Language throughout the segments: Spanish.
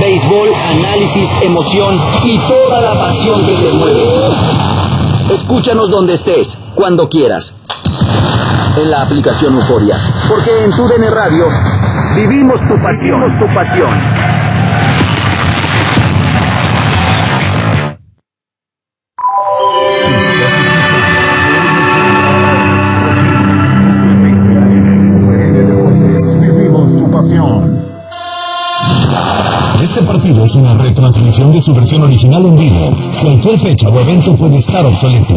béisbol, análisis, emoción y toda la pasión que te mueve. Escúchanos donde estés, cuando quieras. En la aplicación Euforia, porque en TUDN Radio vivimos tu pasión, Vivimos tu pasión. Este partido es una retransmisión de su versión original en vivo. Cualquier fecha o evento puede estar obsoleto.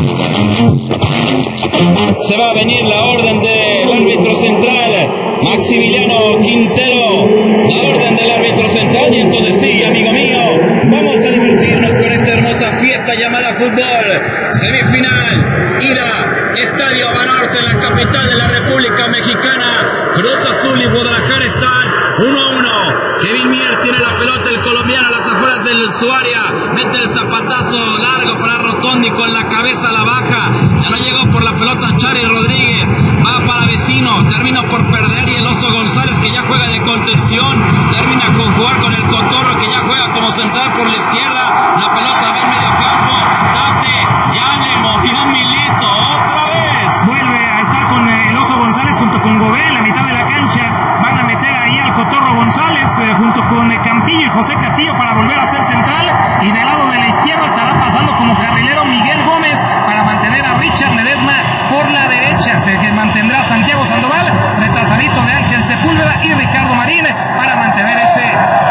Se va a venir la orden del árbitro central, Maximiliano Quintero. La orden del árbitro central. Y entonces sí, amigo mío, vamos a divertirnos con esta hermosa fiesta llamada fútbol. Semifinal, ida, Estadio Banorte en la capital de la República Mexicana. Cruz Azul y Guadalajara están 1-1. Kevin Mier tiene la pelota, el colombiano a las afueras de su área, mete el zapatazo largo para Rotondi con la cabeza a la baja, ya no llegó por la pelota Chari Rodríguez, va para Vecino, termina por perder y el Oso González, que ya juega de contención, termina con jugar con el Cotorro, que ya juega como central por la izquierda, la pelota va en medio campo, Tate, ya le movió Milito, otra vez. Vuelve a estar con el Oso González junto con Gobé en la mitad de la cancha, van a meter ahí al Cotorro González junto con Campillo y José Castillo para volver a ser central, y del lado de la izquierda estará pasando como carrilero Miguel Gómez para mantener a Richard Ledesma por la derecha, se mantendrá Santiago Sandoval, retrasadito de Ángel Sepúlveda y Ricardo Marín para mantener ese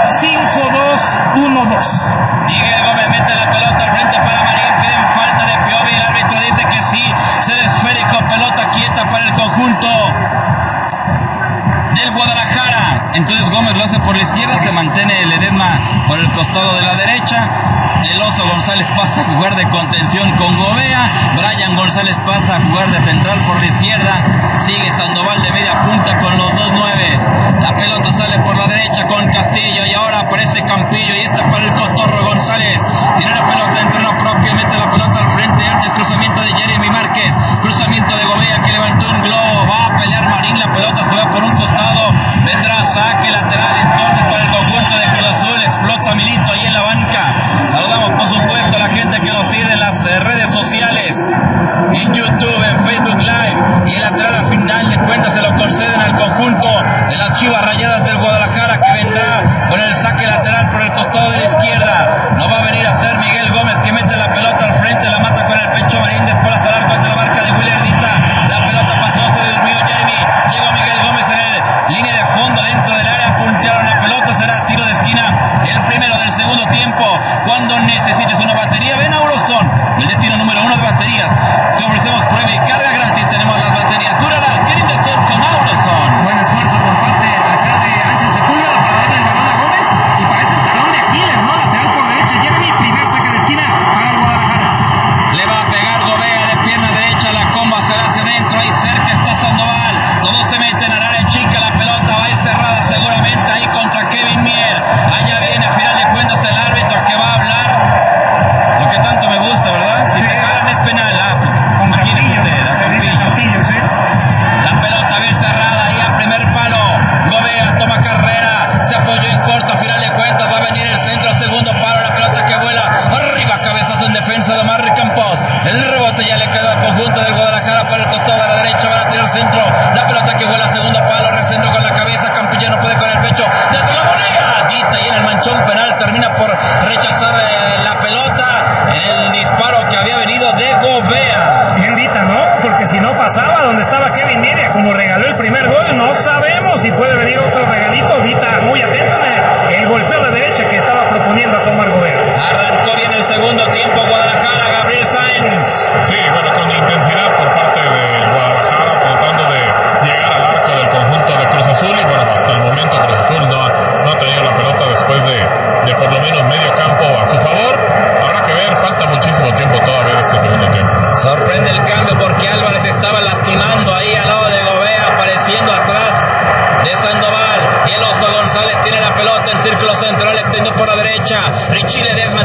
5-2-1-2. Miguel Gómez mete la pelota al frente para Marín, piden falta de Piovi, el árbitro dice que sí, ser esférico, pelota quieta para el conjunto del Guadalajara. Entonces Gómez lo hace por la izquierda, se mantiene Ledesma por el costado de la derecha. El Oso González pasa a jugar de contención con Gobea. Brian González pasa a jugar de central por la izquierda. Sigue Sandoval de media punta con los dos nueves. La pelota sale por la derecha con Castillo y ahora aparece Campillo y está para el Cotorro González. Tiene la pelota en terreno propio, mete la pelota al frente. Antes cruzamiento de Jeremy Márquez, cruzamiento de Gobea que levantó un globo. Va a pelear Marín, la pelota se va por un costado. Vendrá saque lateral entonces para el conjunto de Cruz Azul. Explota Milito ahí en la banca. Saludamos por supuesto a la gente que nos sigue en las redes sociales, en YouTube, en Facebook Live, y el lateral a final de cuentas se lo conceden al conjunto de las Chivas Rayadas del Guadalajara, que vendrá con el saque lateral por el costado de la izquierda. No va a venir a ser Miguel Gómez, que mete la pelota al frente, la mata con el pecho Marín, después al arco ante la marca de Willardita. La pelota pasó, se le desvió Jeremy, llegó Miguel Gómez en el línea de fondo dentro del área, puntearon la pelota, será tiro de esquina, el primero del segundo tiempo. Cuando necesites una batería, ven a Auroson, el destino número 1 de baterías. Te ofrecemos prueba y carga gratis, tenemos las baterías Duralas, get in the sun con Auroson. Buen esfuerzo por parte acá de Ángel Sepúlveda para darle el balón a Gómez, y parece el talón de Aquiles, ¿no? Lateral por derecha, Jeremy, primer saque de esquina para el Guadalajara. Le va a pegar Gobea de pierna derecha, la comba se la hace dentro, ahí cerca está Sandoval, todos se meten al área chica, la pelota va a ir cerrada seguramente ahí contra Kevin Mier. Allá viene a final de cuentas el árbitro que va a hablar lo que tanto me gusta, ¿verdad? Si se jalan es penal, imagínese usted, a Campillo. ¿Sí? La pelota bien cerrada ahí a primer palo. Gobea toma carrera, se apoyó en corto, a final de cuentas va a venir el centro a segundo palo, la pelota que vuela arriba, cabezazo en defensa de Marri Campos. El rebote ya le quedó al conjunto del Guadalajara por el costado de la derecha, van a tirar centro, la pelota que vuela a segundo palo, Resendo con la cabeza, Campillo no puede con el pecho, dentro la volea, Dita y en el manchón penal termina por rechazar la pelota en el disparo que había venido de Gobea. Bien Dita, ¿no? Porque si no pasaba donde estaba Kevin Mier, como regaló el primer gol, no sabemos si puede venir otro regalito. Dita muy atento en el golpeo de derecha que estaba proponiendo a tomar Gobea. Arrancó bien el segundo tiempo Guadalajara, Gabriel Sáenz. Sí, bueno, con intensidad por parte de Guadalajara, tratando de llegar al arco del conjunto de Cruz Azul, y bueno, hasta el momento Cruz Azul no ha tenido la pelota después de por lo menos medio campo a su favor. Habrá que ver, falta muchísimo tiempo todavía de este segundo tiempo. Sorprende el cambio porque Álvarez estaba lastimando ahí al lado de Gobea, apareciendo atrás de Sandoval, y el Oso González tiene la pelota en círculo central, extendió por la derecha, Richie Ledesma